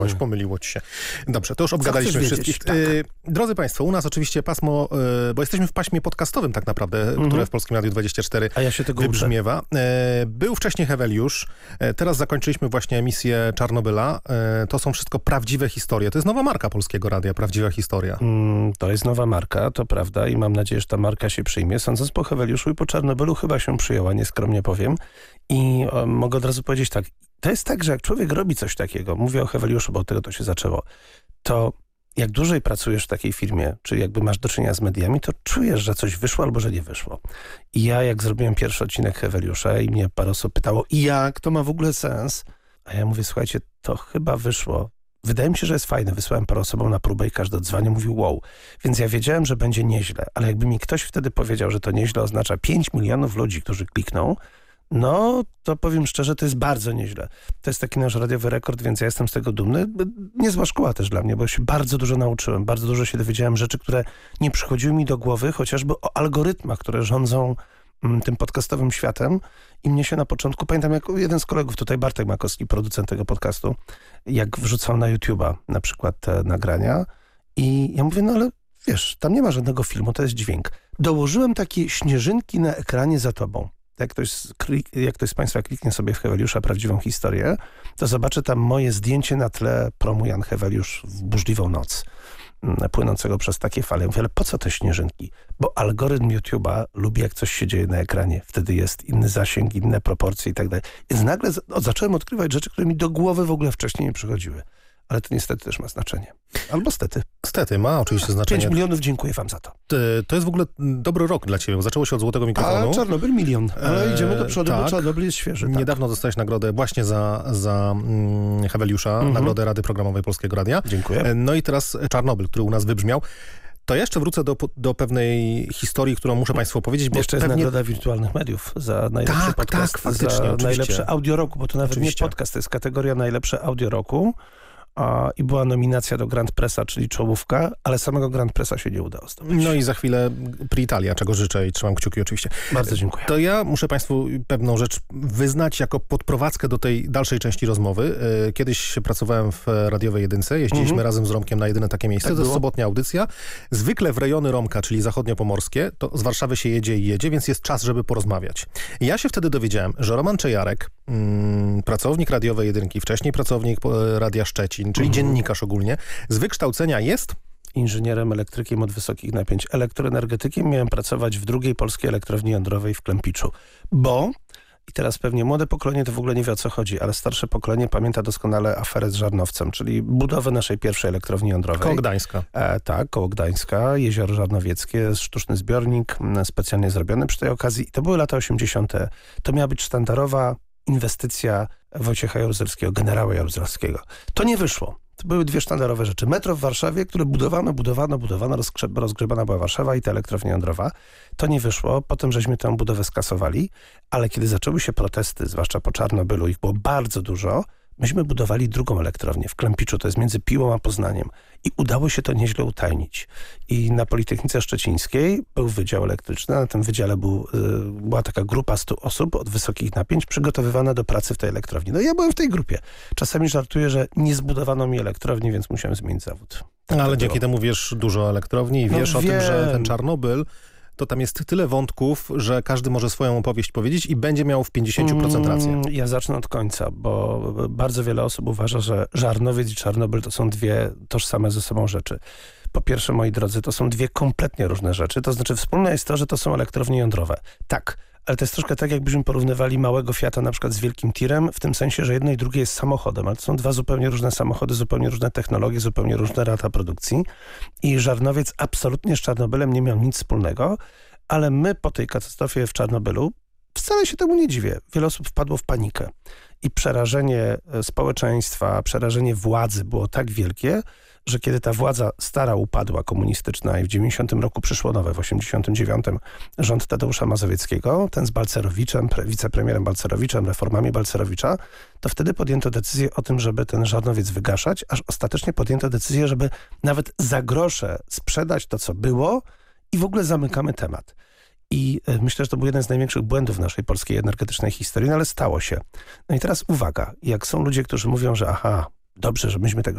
Pomyliło ci się. Dobrze, to już obgadaliśmy wszystkich. Tak. Drodzy Państwo, u nas oczywiście pasmo, bo jesteśmy w paśmie podcastowym tak naprawdę, które w Polskim Radiu 24 wybrzmiewa. Był wcześniej Heweliusz, teraz zakończyliśmy właśnie emisję Czarnobyla. To są wszystko prawdziwe historie. To jest nowa marka Polskiego Radia, prawdziwa historia. To jest nowa marka, to prawda i mam nadzieję, że ta marka się przyjmie. Sądząc po Heweliuszu i po Czarnobylu chyba się przyjęła, nieskromnie powiem. I mogę od razu powiedzieć tak, to jest tak, że jak człowiek robi coś takiego, mówię o Heweliuszu, bo od tego to się zaczęło, to jak dłużej pracujesz w takiej firmie, czy jakby masz do czynienia z mediami, to czujesz, że coś wyszło albo że nie wyszło. I ja jak zrobiłem pierwszy odcinek Heweliusza i mnie parę osób pytało, i jak to ma w ogóle sens? A ja mówię, słuchajcie, to chyba wyszło. Wydaje mi się, że jest fajne. Wysłałem parę osobom na próbę i każdy odzwania mówił wow. Więc ja wiedziałem, że będzie nieźle, ale jakby mi ktoś wtedy powiedział, że to nieźle oznacza 5 milionów ludzi, którzy klikną, no, to powiem szczerze, to jest bardzo nieźle. To jest taki nasz radiowy rekord, więc ja jestem z tego dumny. Niezła szkoła też dla mnie, bo się bardzo dużo nauczyłem. Bardzo dużo się dowiedziałem rzeczy, które nie przychodziły mi do głowy, chociażby o algorytmach, które rządzą tym podcastowym światem. I mnie się na początku, pamiętam jak jeden z kolegów tutaj, Bartek Makowski, producent tego podcastu, jak wrzucał na YouTube'a na przykład te nagrania i ja mówię, no ale wiesz, tam nie ma żadnego filmu, to jest dźwięk. Dołożyłem takie śnieżynki na ekranie za tobą. Jak ktoś z Państwa kliknie sobie w Heweliusza prawdziwą historię, to zobaczy tam moje zdjęcie na tle promu Jan Heweliusz w burzliwą noc, płynącego przez takie fale. Mówię, ale po co te śnieżynki? Bo algorytm YouTube'a lubi, jak coś się dzieje na ekranie. Wtedy jest inny zasięg, inne proporcje i tak dalej. Więc nagle zacząłem odkrywać rzeczy, które mi do głowy w ogóle wcześniej nie przychodziły. Ale to niestety też ma znaczenie. Albo stety. Stety, ma oczywiście znaczenie. 5 milionów, dziękuję wam za to. To jest w ogóle dobry rok dla ciebie. Zaczęło się od złotego mikrofonu. A Czarnobyl 1 milion. Ale idziemy do przodu, tak. Bo Czarnobyl jest świeży. Tak. Niedawno dostałeś nagrodę właśnie za Heweliusza, nagrodę Rady Programowej Polskiego Radia. Dziękuję. No i teraz Czarnobyl, który u nas wybrzmiał. To jeszcze wrócę do pewnej historii, którą muszę Państwu opowiedzieć. Bo jeszcze jest nagroda wirtualnych mediów za najlepszy podcast, faktycznie, za oczywiście. najlepsze audio roku, bo to nawet Oczywiście. nie podcast, to jest kategoria najlepsze audio roku. I była nominacja do Grand Pressa, czyli czołówka, ale samego Grand Pressa się nie udało zdobyć. No i za chwilę Prix-Italia, czego życzę i trzymam kciuki oczywiście. Bardzo dziękuję. To ja muszę Państwu pewną rzecz wyznać jako podprowadzkę do tej dalszej części rozmowy. Kiedyś pracowałem w radiowej Jedynce, jeździliśmy razem z Romkiem na jedyne takie miejsce. Tak to jest było. sobotnia audycja. Zwykle w rejony Romka, czyli zachodniopomorskie, to z Warszawy się jedzie, więc jest czas, żeby porozmawiać. I ja się wtedy dowiedziałem, że Roman Czejarek, pracownik radiowej Jedynki, wcześniej pracownik Radia Szczecin, czyli dziennikarz ogólnie, z wykształcenia jest inżynierem elektrykiem od wysokich napięć, elektroenergetykiem. Miałem pracować w drugiej polskiej elektrowni jądrowej w Klempiczu. I teraz pewnie młode pokolenie to w ogóle nie wie, o co chodzi, ale starsze pokolenie pamięta doskonale aferę z Żarnowcem, czyli budowę naszej pierwszej elektrowni jądrowej. koło Gdańska. Tak, koło Gdańska, jezioro Żarnowieckie, sztuczny zbiornik, specjalnie zrobiony przy tej okazji. I to były lata 80. To miała być sztandarowa inwestycja Wojciecha Jaruzelskiego, generała Jaruzelskiego. To nie wyszło. To były dwie sztandarowe rzeczy. Metro w Warszawie, które budowano, rozgrzebana była Warszawa i ta elektrownia jądrowa. To nie wyszło. Potem żeśmy tę budowę skasowali, ale kiedy zaczęły się protesty, zwłaszcza po Czarnobylu, ich było bardzo dużo, myśmy budowali drugą elektrownię w Klempiczu, to jest między Piłą a Poznaniem. I udało się to nieźle utajnić. I na Politechnice Szczecińskiej był wydział elektryczny, na tym wydziale była taka grupa 100 osób od wysokich napięć przygotowywana do pracy w tej elektrowni. No i ja byłem w tej grupie. Czasami żartuję, że nie zbudowano mi elektrowni, więc musiałem zmienić zawód. Tak ale dzięki temu wiesz dużo o elektrowni i wiesz o tym, że ten Czarnobyl to tam jest tyle wątków, że każdy może swoją opowieść powiedzieć i będzie miał w 50% rację. Ja zacznę od końca, bo bardzo wiele osób uważa, że Żarnowiec i Czarnobyl to są dwie tożsame ze sobą rzeczy. Po pierwsze, moi drodzy, to są dwie kompletnie różne rzeczy. To znaczy wspólne jest to, że to są elektrownie jądrowe. Tak, ale to jest troszkę tak, jakbyśmy porównywali małego Fiata na przykład z wielkim tirem, w tym sensie, że jedno i drugie jest samochodem, ale to są dwa zupełnie różne samochody, zupełnie różne technologie, zupełnie różne lata produkcji. I Żarnowiec absolutnie z Czarnobylem nie miał nic wspólnego, ale my po tej katastrofie w Czarnobylu wcale się temu nie dziwię. Wiele osób wpadło w panikę i przerażenie społeczeństwa, przerażenie władzy było tak wielkie, że kiedy ta władza stara upadła, komunistyczna i w 90 roku przyszło nowe, w 89 rząd Tadeusza Mazowieckiego, ten z Balcerowiczem, wicepremierem Balcerowiczem, reformami Balcerowicza, to wtedy podjęto decyzję o tym, żeby ten Żarnowiec wygaszać, aż ostatecznie podjęto decyzję, żeby nawet za grosze sprzedać to, co było i w ogóle zamykamy temat. I myślę, że to był jeden z największych błędów naszej polskiej energetycznej historii, no ale stało się. No i teraz uwaga, jak są ludzie, którzy mówią, że dobrze, że myśmy tego